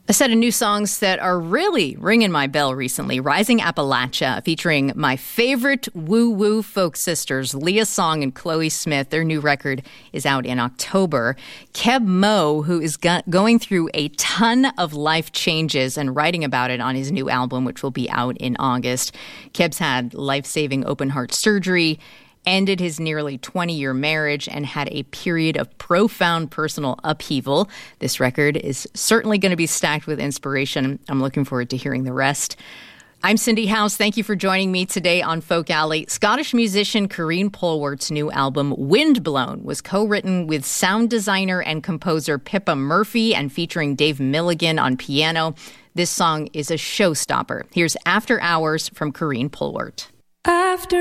A set of new songs that are really ringing my bell recently. Rising Appalachia, featuring my favorite woo-woo folk sisters, Leah Song and Chloe Smith. Their new record is out in October. Keb Mo, who is going through a ton of life changes and writing about it on his new album, which will be out in August. Keb's had life-saving open-heart surgery, ended his nearly 20-year marriage, and had a period of profound personal upheaval. This record is certainly going to be stacked with inspiration. I'm looking forward to hearing the rest. I'm Cindy House. Thank you for joining me today on Folk Alley. Scottish musician Karine Polwart's new album, Windblown, was co-written with sound designer and composer Pippa Murphy and featuring Dave Milligan on piano. This song is a showstopper. Here's After Hours from Karine Polwart. After